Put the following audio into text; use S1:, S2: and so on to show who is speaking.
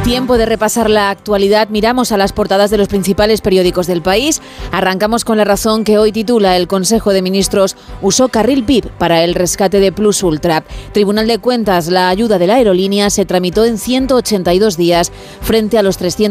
S1: Tiempo de repasar la actualidad. Miramos a las portadas de los principales periódicos del país. Arrancamos con La Razón, que hoy titula: el Consejo de Ministros usó carril VIP para el rescate de Plus Ultra. Tribunal de Cuentas: la ayuda de la aerolínea se tramitó en 182 días frente a los 300